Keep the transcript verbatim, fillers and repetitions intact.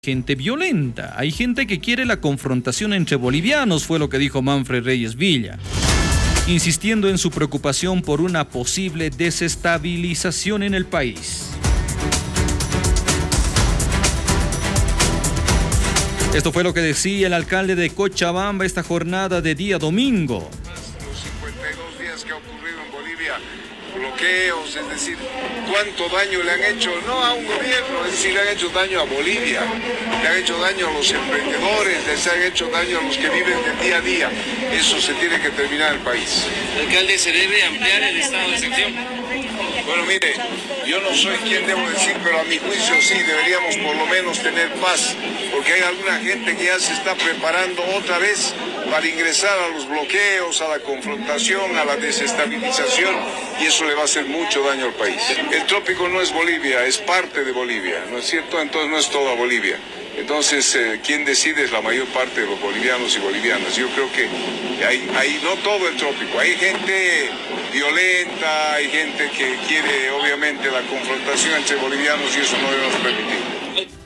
gente violenta, hay gente que quiere la confrontación entre bolivianos, fue lo que dijo Manfred Reyes Villa, insistiendo en su preocupación por una posible desestabilización en el país. Esto fue lo que decía el alcalde de Cochabamba esta jornada de día domingo. Los cincuenta y dos días que ha ocurrido en Bolivia, bloqueos, es decir, cuánto daño le han hecho, no a un gobierno, es decir, le han hecho daño a Bolivia, le han hecho daño a los emprendedores, les han hecho daño a los que viven de día a día. Eso se tiene que terminar en el país. Alcalde, ¿se debe ampliar el estado de excepción? Bueno, mire, yo no soy quien debo decir, pero a mi juicio sí, deberíamos por lo menos tener paz, porque hay alguna gente que ya se está preparando otra vez para ingresar a los bloqueos, a la confrontación, a la desestabilización, y eso le va a hacer mucho daño al país. El trópico no es Bolivia, es parte de Bolivia, ¿no es cierto? Entonces no es toda Bolivia. Entonces, eh, quien decide es la mayor parte de los bolivianos y bolivianas. Yo creo que hay, hay no todo el trópico, hay gente violenta, hay gente que quiere obviamente la confrontación entre bolivianos y eso no debemos permitir.